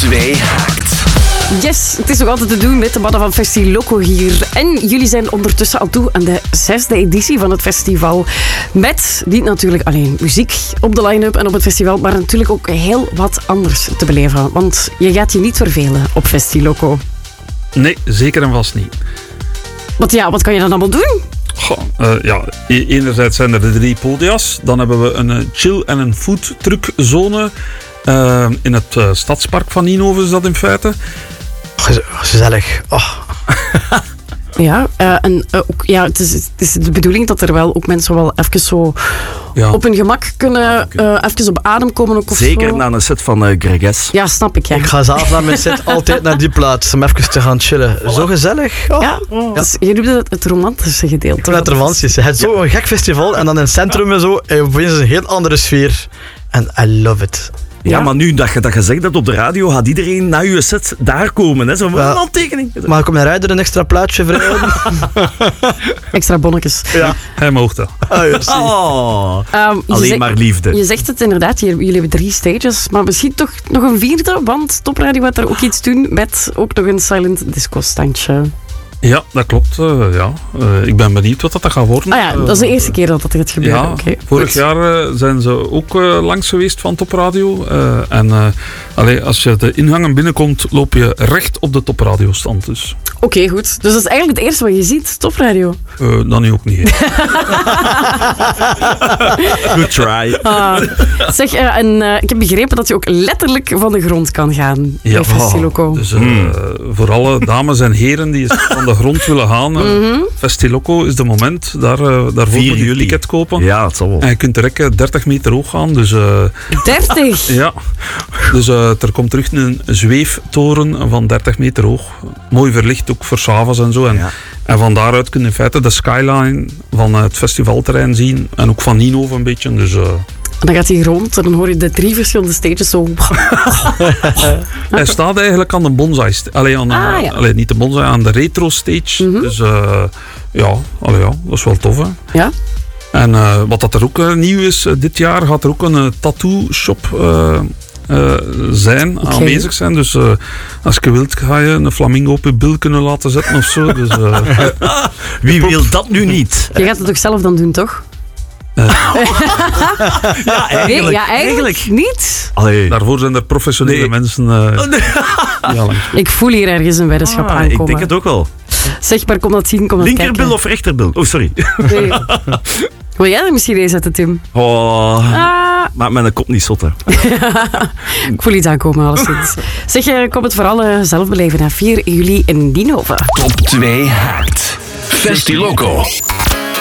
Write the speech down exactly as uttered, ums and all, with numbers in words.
twee haakt. Yes, het is nog altijd te doen met de mannen van Festiloco hier. En jullie zijn ondertussen al toe aan de zesde editie van het festival. Met niet natuurlijk alleen muziek op de line-up en op het festival, maar natuurlijk ook heel wat anders te beleven. Want je gaat je niet vervelen op Festiloco. Nee, zeker en vast niet. Want ja, wat kan je dan allemaal doen? Goh, uh, ja, e- enerzijds zijn er de drie podia's. Dan hebben we een uh, chill- en een foodtruckzone uh, in het uh, stadspark van Nienhoven is dat in feite. Gezellig. Oh. Ja, uh, en uh, ook, ja, het is, het is de bedoeling dat er wel ook mensen wel even zo ja. op hun gemak kunnen uh, even op adem komen. Ook of Zeker zo. na een set van uh, Greges. Ja, snap ik. Ja. Ik ga zelf naar mijn set altijd naar die plaats om even te gaan chillen. Voilà. Zo gezellig. Oh. Ja, ja. Dus je noemde het, het romantische gedeelte. Het romantische. Het is zo'n gek festival en dan in het centrum en zo. En opeens een heel andere sfeer. En I love it. Ja, ja, maar nu dat je dat gezegd hebt op de radio, gaat iedereen na je set daar komen. Hè? Zo ja. Een handtekening. Maar ik kom naar rijden een extra plaatsje vrijhouden. Extra bonnetjes. Ja, hij mocht dat. Oh, oh. Um, Alleen zegt, maar liefde. Je zegt het inderdaad, jullie hebben drie stages, maar misschien toch nog een vierde, want Top Radio gaat er ook iets doen met ook nog een silent disco standje. Ja, dat klopt. Uh, ja. Uh, ik ben benieuwd wat dat gaat worden. Ah ja, dat is de eerste keer dat dat gaat gebeuren. Ja, okay, vorig goed. jaar uh, zijn ze ook uh, langs geweest van Top Radio. Uh, en uh, allee, als je de ingangen binnenkomt, loop je recht op de Top Radio stand. Dus. Oké, okay, goed. Dus dat is eigenlijk het eerste wat je ziet, Top Radio. Uh, dan nu ook niet. Good try. Ah, zeg, uh, en uh, ik heb begrepen dat je ook letterlijk van de grond kan gaan ja, bij Festiloco. Oh, dus uh, mm. voor alle dames en heren die van de grond willen gaan, uh, mm-hmm. Festiloco is de moment. Daar, uh, daarvoor moet je een ticket kopen. Ja, dat zal wel. En je kunt direct dertig meter hoog gaan. Dus, uh, dertig? Ja. Dus uh, er komt terug een zweeftoren van dertig meter hoog. Mooi verlicht ook voor 's avonds en zo. En, ja. en van daaruit kun je in feite de skyline van het festivalterrein zien. En ook van Nienhoven een beetje. Dus, uh, en dan gaat hij rond en dan hoor je de drie verschillende stages zo. Hij staat eigenlijk aan de bonsai. Allee, aan de, ah, ja. allee, niet de bonsai, aan de retro stage. Mm-hmm. Dus uh, ja, allee, ja, dat is wel tof. Hè? Ja. En uh, wat dat er ook uh, nieuw is, uh, dit jaar gaat er ook een uh, tattoo shop uh, uh, zijn, okay. aanwezig zijn. Dus uh, als je wilt, ga je een flamingo op je bil kunnen laten zetten of zo. Dus, uh, wie wil dat nu niet? Je gaat het toch zelf dan doen, toch? Uh. ja, eigenlijk, nee, ja, eigenlijk niet. Allee. Daarvoor zijn er professionele nee. mensen. Uh, oh, nee. ja, ik voel hier ergens een weddenschap ah, aankomen. Ik denk het ook wel. Zeg maar, kom dat zien, kom dat Linkerbil kijken. Linkerbil of rechterbil? Oh, sorry. Nee. Wil jij er misschien eens zetten, Tim? Oh, ah. Maak mijn kop niet zotten. Ik voel iets aankomen, alleszins. Zeg, kom het vooral uh, zelf beleven na vier juli in Nienhoven. Top twee haakt. Festiloco.